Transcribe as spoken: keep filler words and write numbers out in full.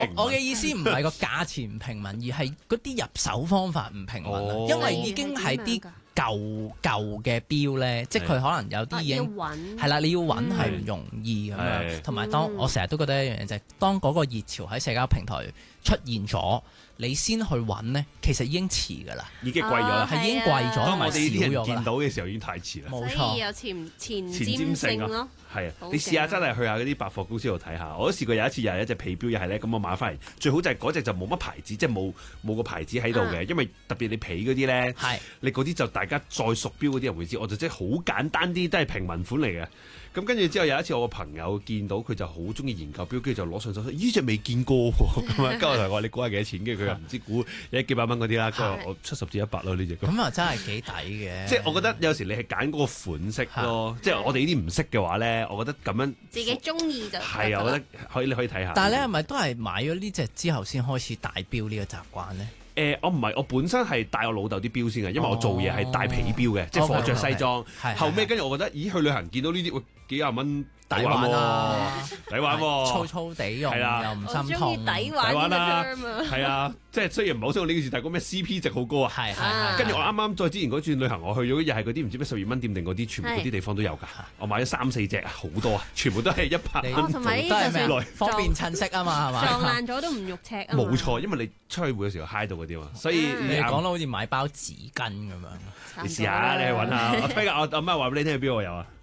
我嘅意思唔係個價錢唔平民，而係嗰啲入手方法唔平民啊， 哦因為已經係啲舊舊嘅錶咧，即係佢可能有啲已經係啦，你要揾係唔容易咁樣。同埋當我成日都覺得一樣嘢就係，當嗰個熱潮喺社交平台出現咗，你先去揾咧，其實已經遲㗎啦， 已經貴咗啦， 係已經貴咗， 當我哋呢啲人少咗見到嘅時候已經太遲啦。 冇錯， 所以有前前前瞻瞻性咯啊。係啊，你試下真係去下嗰啲百貨公司度睇下，我都試過有一次又係一隻皮錶，又係咧，咁我買翻嚟，最好就係嗰隻就冇乜牌子，即係冇冇個牌子喺度嘅，因為特別你皮嗰啲咧， 係你嗰啲就大家再熟錶嗰啲人會知，我就即係好簡單啲，都係平民款嚟嘅。咁跟住之後有一次我個朋友見到佢就好中意研究錶，跟住就攞上手，呢隻未見過喎，咁啊，跟住我同佢話你估下幾多錢？跟住佢又唔知估有幾百蚊嗰啲啦，跟住我七十至一百咯呢隻。 咁啊真係幾抵嘅。 即係我覺得有時你係揀嗰個款式咯，即係我哋呢啲唔識嘅話咧，我覺得咁樣自己中意就係啊，我覺得可以你可以睇下。 但係咧係咪都係買咗呢隻之後先開始戴錶呢個習慣咧？ 誒、呃，我唔係，我本身係戴我老豆啲錶先嘅，因為我做嘢係戴皮錶嘅，哦、即係貨着西裝。 係後尾跟住我覺得，咦，去旅行見到呢啲，喂，幾廿蚊抵玩喎，抵玩喎， 粗粗地用又唔心痛， 抵玩啦， 係啊，即係雖然唔係好想呢件事，但係嗰咩 C P 值好高啊。 係係。 跟住我啱啱再之前嗰轉旅行，我去咗又係嗰啲唔知咩十二蚊店定嗰啲，全部嗰啲地方都有㗎。我買咗三四隻，好多啊，全部都係一百蚊。 同埋呢都係咩？ 撞方便襯色啊嘛，係嘛？ 撞爛咗都唔肉赤啊。 冇錯，因為你出去會嘅時候揩到嗰啲嘛，所以你講到好似買包紙巾咁樣。 你試下，你去揾下。我推介我阿媽話俾你聽，邊個有啊？